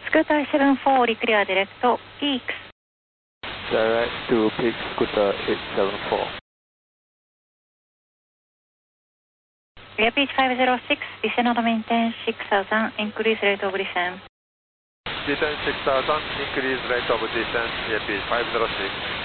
Scooter 74, reclear direct to Peaks. Direct to Peaks, Scooter 874. Clear pitch 506, descend auto maintain 6000, increase rate of descent. Descent 6000, increase rate of descent, clear pitch 506.